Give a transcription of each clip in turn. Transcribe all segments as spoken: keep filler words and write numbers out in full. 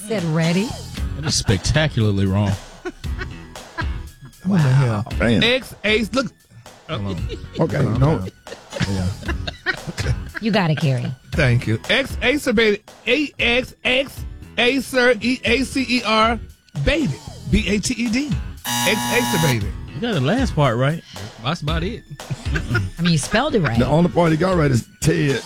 said ready. That is spectacularly wrong. What the hell? Damn. X Ace. Look. Okay, no. Yeah. You got it, Gary. Thank you. X acerbated. A X X acer E A C E R baited. B A T E D. X acerbated. You got the last part right. That's about it. I mean, you spelled it right. The only part he got right is Ted.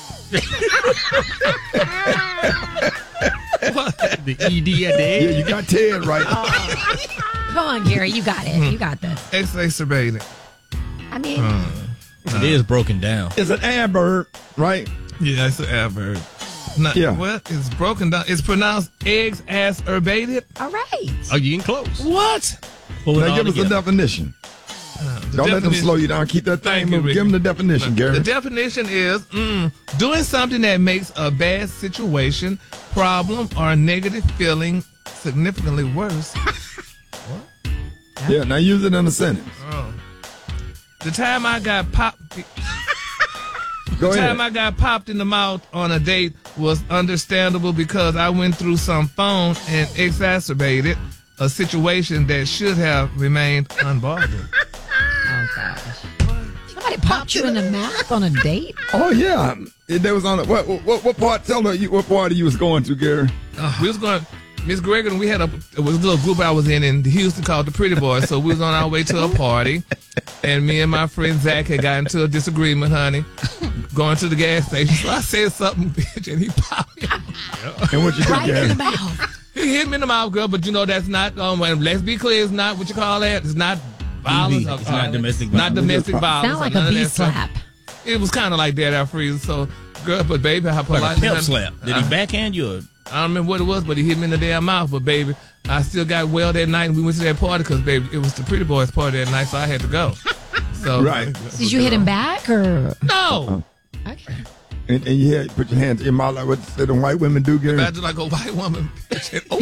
The E D at the Yeah, end. you got Ted right. Come on, Gary. You got it. You got this. X acerbated. I mean, It is broken down. It's an adverb, right? Yeah, it's an adverb. Not, Yeah. Well, it's broken down. It's pronounced eggs acerbated. all right. Oh, you getting close. What? Pull it Now all give us the together. definition. Uh, the Don't let them definition- slow you down. Keep that thing Thank you, moving. Ricky. Give them the definition, Gary. The definition is mm, doing something that makes a bad situation, problem, or negative feeling significantly worse. Yeah, now use it in a sentence. Oh. The time I got popped, the Go ahead. time I got popped in the mouth on a date was understandable because I went through some phone and exacerbated a situation that should have remained unbothered. Oh, gosh. Somebody popped you in the mouth on a date? Oh yeah, it, that was on. The, what, what what part? Tell her you, what party you was going to, Gary. We was going, Miss Gregory, we had a, it was a little group I was in in Houston called the Pretty Boys. So we was on our way to a party, and me and my friend Zach had got into a disagreement, honey, going to the gas station. So I said something, bitch, and he popped me. And what you did, Right in Gary? the mouth. He hit me in the mouth, girl, but you know that's not, um, and let's be clear, it's not what you call that. It's not violence. It's or not violence. domestic Not violence. domestic violence. Sound like or none a of bee that stuff. slap. It was kind of like that, Alfred. So, girl, but baby, how polite. Like a pimp slap. Did he backhand you? Or? I don't remember what it was, but he hit me in the damn mouth. But baby, I still got well that night, and we went to that party because baby, it was the Pretty Boys party that night, so I had to go. So Right. Did you hit him back or? No, Okay. And, and you had put your hands in your mouth like what the them white women do, Gary. imagine like a white woman. Oh.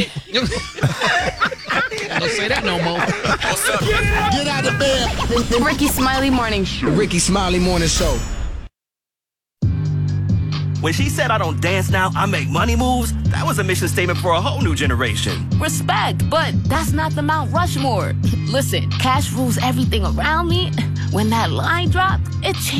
Don't say that no more. What's up? Get out of bed. The Ricky Smiley Morning Show. The Ricky Smiley Morning Show. When she said I don't dance now, I make money moves, that was a mission statement for a whole new generation. Respect, but that's not the Mount Rushmore. Listen, cash rules everything around me. When that line dropped, it changed.